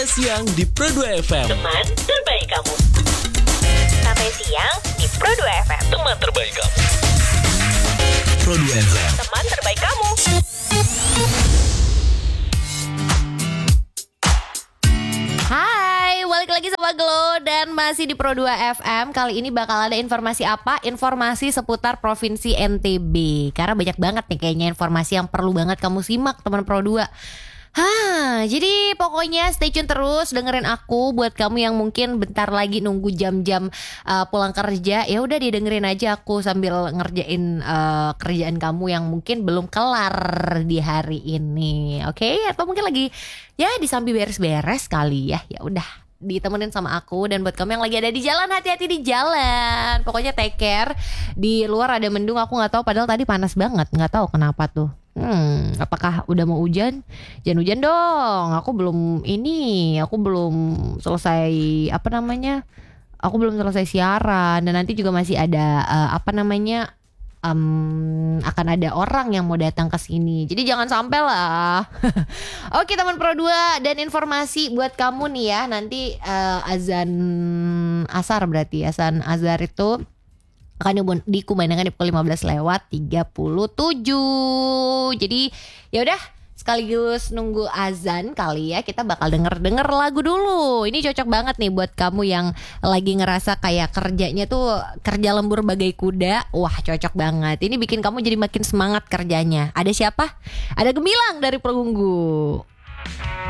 Siang di Pro 2 FM. Teman terbaik kamu. Sampai siang di Pro 2 FM. Teman terbaik kamu. Pro 2 FM. Teman terbaik kamu. Hai, balik lagi sama Glo dan masih di Pro 2 FM. Kali ini bakal ada informasi apa? Informasi seputar Provinsi NTB. Karena banyak banget nih kayaknya informasi yang perlu banget kamu simak teman Pro 2. Jadi pokoknya stay tune terus, dengerin aku. Buat kamu yang mungkin bentar lagi nunggu jam-jam pulang kerja, ya udah didengerin aja aku sambil ngerjain kerjaan kamu yang mungkin belum kelar di hari ini, oke? Atau mungkin lagi ya disambi beres-beres kali ya. Ya udah ditemenin sama aku. Dan buat kamu yang lagi ada di jalan, hati-hati di jalan. Pokoknya take care. Di luar ada mendung, aku nggak tahu. Padahal tadi panas banget, nggak tahu kenapa tuh. Apakah udah mau hujan? Jangan hujan dong. Aku belum selesai Aku belum selesai siaran dan nanti juga masih ada akan ada orang yang mau datang ke sini. Jadi jangan sampai lah. Oke teman Pro 2, dan informasi buat kamu nih ya. Nanti azan azhar itu akan dikumandangkan di pukul 15:37. Jadi ya udah, sekaligus nunggu azan kali ya, kita bakal denger lagu dulu. Ini cocok banget nih buat kamu yang lagi ngerasa kayak kerjanya tuh kerja lembur bagai kuda. Wah, cocok banget. Ini bikin kamu jadi makin semangat kerjanya. Ada siapa? Ada Gemilang dari Perunggu.